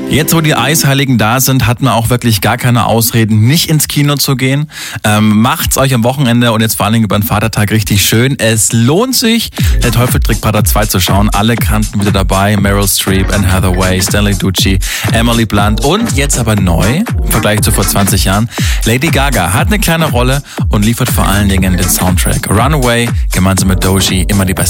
Jetzt, wo die Eisheiligen da sind, hat man auch wirklich gar keine Ausreden, nicht ins Kino zu gehen. Macht's euch am Wochenende und jetzt vor allen Dingen über den Vatertag richtig schön. Es lohnt sich, der Teufel trägt Prada 2 zu schauen. Alle Kanten wieder dabei. Meryl Streep, Anne Hathaway, Stanley Tucci, Emily Blunt und jetzt aber neu, im Vergleich zu vor 20 Jahren, Lady Gaga hat eine kleine Rolle und liefert vor allen Dingen den Soundtrack. Runaway, gemeinsam mit Doechii, immer die besten